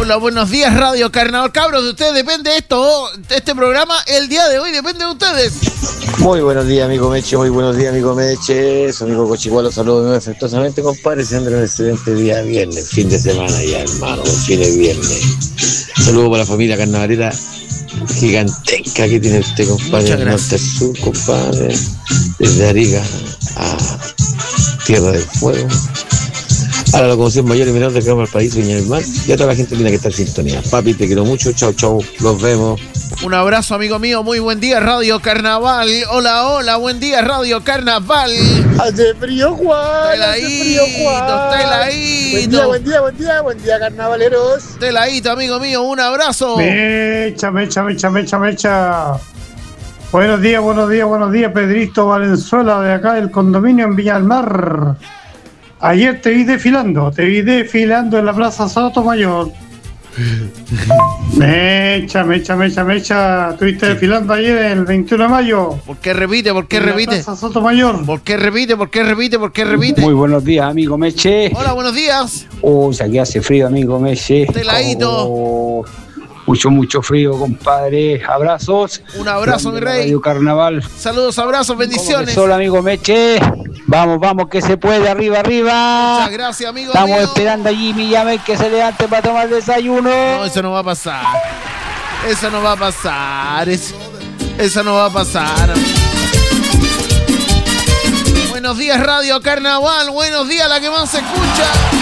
Hola, buenos días, Radio Carnaval. Cabros, de ustedes depende esto. Este programa, el día de hoy, depende de ustedes. Muy buenos días, amigo Meche. Muy buenos días, amigo Meche. Su amigo Cochicualo, saludos muy afectuosamente, compadre. Siendo un excelente día viernes, fin de semana ya, hermano, fin de viernes. Saludos para la familia carnavalera gigantesca que tiene usted, compadre, del norte al sur, compadre, desde Arica a Tierra del Fuego, a la locomoción mayor y menor de Cama al País, Viña del Mar, y a toda la gente que tiene que estar en sintonía. Papi, te quiero mucho, chau, chau, los vemos. Un abrazo, amigo mío, muy buen día, Radio Carnaval. Hola, hola, buen día, Radio Carnaval. Hace frío, Juan. Teladito. Buen día, carnavaleros. Teladito, amigo mío, un abrazo. Mecha. Buenos días, Pedrito Valenzuela, de acá del condominio en Viña del Mar. Ayer te vi desfilando en la Plaza Sotomayor. Mecha. Estuviste desfilando ayer el 21 de mayo. ¿Por qué repite? Plaza Sotomayor. ¿Por qué repite? Muy buenos días, amigo Meche. Hola, buenos días. Uy, aquí hace frío, amigo Meche. Teladito. Mucho frío, compadre. Abrazos. Un abrazo, mi rey. Radio Carnaval. Saludos, abrazos, bendiciones. Hola, amigo Meche. Vamos, que se puede. Arriba. Muchas gracias, amigo. Estamos esperando a Jimmy Yamel que se levante para tomar desayuno. No, eso no va a pasar. Eso no va a pasar. Buenos días, Radio Carnaval. Buenos días, la que más se escucha.